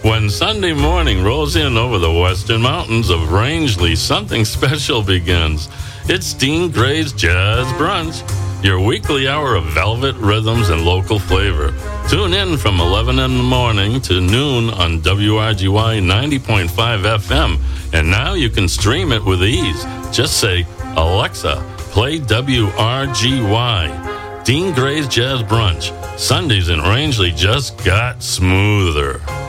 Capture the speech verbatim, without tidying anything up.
When Sunday morning rolls in over the western mountains of Rangeley, something special begins. It's Dean Gray's Jazz Brunch, your weekly hour of velvet rhythms and local flavor. Tune in from eleven in the morning to noon on W R G Y ninety point five F M. And now you can stream it with ease. Just say, Alexa, play W R G Y. Dean Gray's Jazz Brunch. Sundays in Rangeley just got smoother.